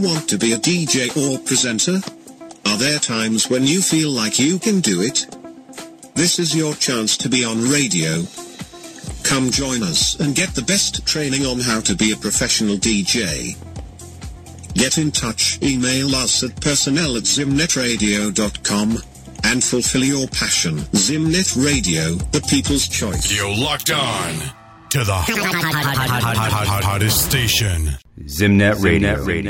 Want to be a DJ or presenter? Are there times when you feel like you can do it? This is your chance to be on radio. Come join us and get the best training on how to be a professional DJ. Get in touch, email us at personnel@zimnetradio.com and fulfill your passion. Zimnet Radio, the people's choice. You're locked on to the hottest station. Zimnet Radio.